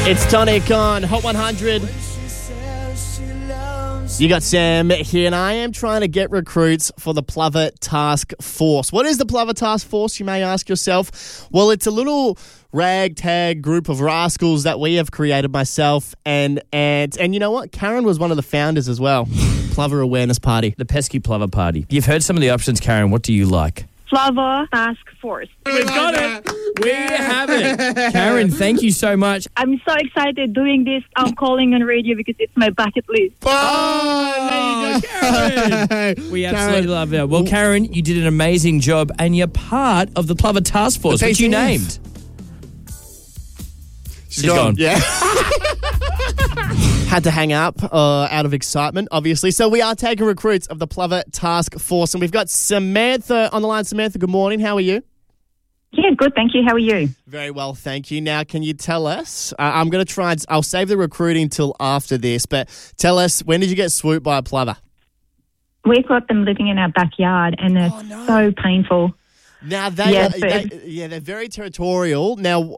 It's Tonic on Hot 100. You got Sam here, and I am trying to get recruits for the Plover Task Force. What is the Plover Task Force, you may ask yourself? Well, it's a little ragtag group of rascals that we have created, myself and you know what? Karen was one of the founders as well. Plover Awareness Party. The pesky Plover Party. You've heard some of the options, Karen. What do you like? Plover Task Force. We've got it. We have it. Karen, thank you so much. I'm so excited doing this. I'm calling on radio because it's my bucket list. Oh, there you go, Karen. We absolutely love it. Well, Karen, you did an amazing job, and you're part of the Plover Task Force, which you named. She's gone. Yeah. Had to hang up out of excitement, obviously. So we are taking recruits of the Plover Task Force, and we've got Samantha on the line. Samantha, good morning. How are you? Yeah, good. Thank you. How are you? Very well, thank you. Now, can you tell us, I'm going to try and, I'll save the recruiting till after this, but tell us, when did you get swooped by a plover? We've got them living in our backyard, and they're so painful. Now, they're very territorial. Now,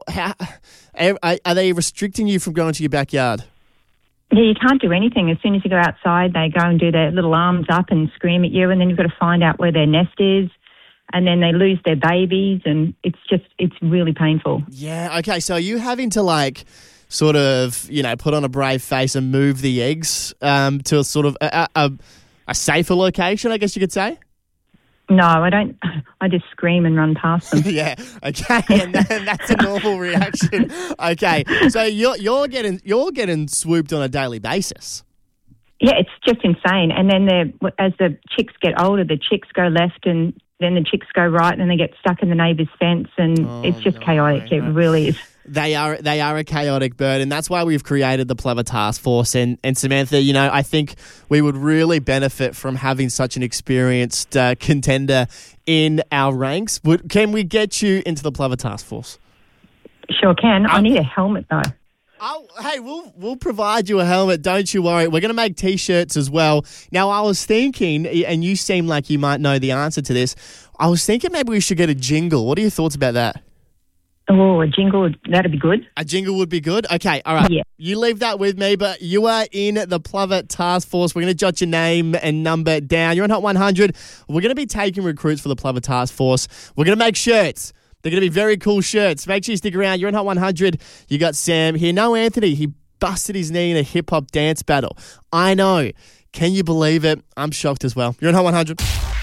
are they restricting you from going to your backyard? Yeah, you can't do anything. As soon as you go outside, they go and do their little arms up and scream at you, and then you've got to find out where their nest is, and then they lose their babies, and it's really painful. Yeah, okay, so are you having to, sort of, put on a brave face and move the eggs to a sort of a safer location, I guess you could say? No, I don't. I just scream and run past them. Yeah, okay, and that's a normal reaction. Okay, so you're getting swooped on a daily basis. Yeah, it's just insane. And then as the chicks get older, the chicks go left, and then the chicks go right, and then they get stuck in the neighbour's fence, and it's just chaotic. It really is. They are a chaotic bird, and that's why we've created the Plover Task Force. And Samantha, I think we would really benefit from having such an experienced contender in our ranks. Can we get you into the Plover Task Force? Sure can. I need a helmet, though. Oh, hey, we'll provide you a helmet. Don't you worry. We're going to make T-shirts as well. Now, I was thinking, and you seem like you might know the answer to this, I was thinking maybe we should get a jingle. What are your thoughts about that? Oh, a jingle, that'd be good. A jingle would be good? Okay, all right. Yeah. You leave that with me, but you are in the Plover Task Force. We're going to jot your name and number down. You're on Hot 100. We're going to be taking recruits for the Plover Task Force. We're going to make shirts. They're going to be very cool shirts. Make sure you stick around. You're on Hot 100. You got Sam here. No, Anthony. He busted his knee in a hip-hop dance battle. I know. Can you believe it? I'm shocked as well. You're on Hot 100.